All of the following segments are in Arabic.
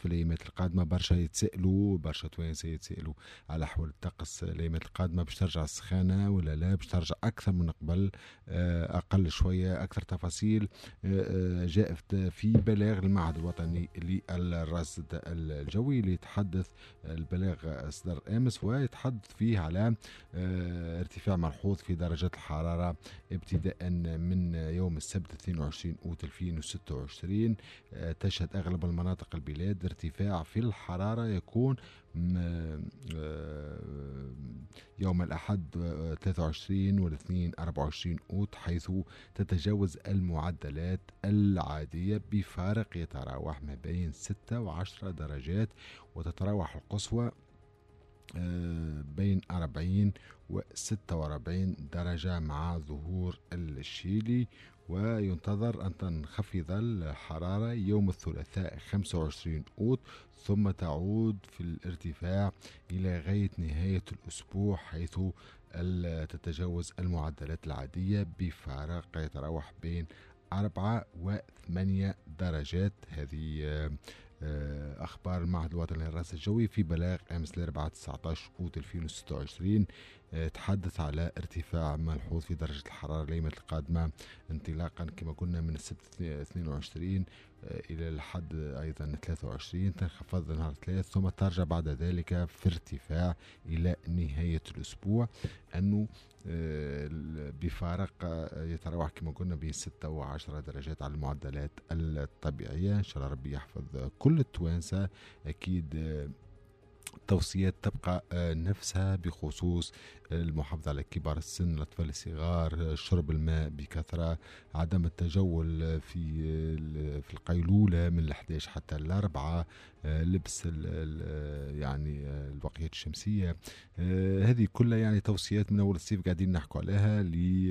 الايامات القادمه. برشا توانسه يتسائلوا على احوال الطقس الايامات القادمه، باش ترجع السخانه ولا لا، باش ترجع اكثر من قبل، اقل شويه، اكثر تفاصيل. جاءت في بلاغ المعهد الوطني للرصد الجوي اللي يتحدث، البلاغ اصدر امس ويتحدث فيه على ارتفاع ملحوظ في درجات الحراره ابتداء من يوم السبت 22 أوت 2026. تشهد أغلب المناطق البلاد ارتفاع في الحرارة يكون يوم الأحد 23 والاثنين 24 أوت، حيث تتجاوز المعدلات العادية بفارق يتراوح ما بين 6 و10 درجات، وتتراوح القصوى بين 40 و46 درجة مع ظهور الشيلي. وينتظر أن تنخفض الحرارة يوم الثلاثاء 25 أوت، ثم تعود في الارتفاع إلى غاية نهاية الأسبوع، حيث تتجاوز المعدلات العادية بفارق يتراوح بين 4 و8 درجات. هذه أخبار المعهد الوطني للرصد الجوي في بلاغ أمس الأربعاء 19 أوت 2026. تحدث على ارتفاع ملحوظ في درجة الحرارة الأيام القادمة، انطلاقا كما قلنا من السبت 22 إلى الحد أيضا 23، تنخفض نهار 3 ثم ترجع بعد ذلك في ارتفاع إلى نهاية الأسبوع، أنه بفارق يتراوح كما قلنا بين 6 و10 درجات على المعدلات الطبيعية. إن شاء الله ربي يحفظ كل التوانسة. أكيد التوصيات تبقى نفسها بخصوص المحافظة على كبار السن، الأطفال الصغار، شرب الماء بكثرة، عدم التجول في القيلولة من 11 حتى 4، لبس يعني الوقايات الشمسية. هذه كلها يعني توصيات من أول الصيف قاعدين نحكوا عليها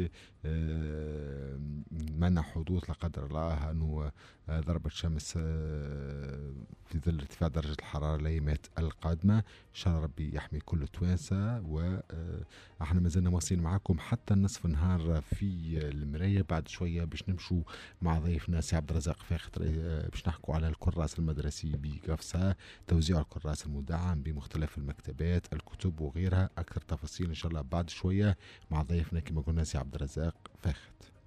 لمنع حدوث لا قدر الله أنه ضربة شمس في ظل ارتفاع درجة الحرارة الأيامات القادمة. إن شاء الله ربي يحمي كل التوانسة. وإحنا ما زلنا مواصلين معكم حتى النصف النهار في المراية. بعد شوية باش نمشوا مع ضيفنا سي عبد الرزاق فاخر، باش نحكوا على الكراس المدرسي بقفصة، توزيع الكراس المدعم بمختلف المكتبات، الكتب وغيرها. أكثر تفاصيل إن شاء الله بعد شوية مع ضيفنا كما قلنا سي عبد الرزاق فاخر.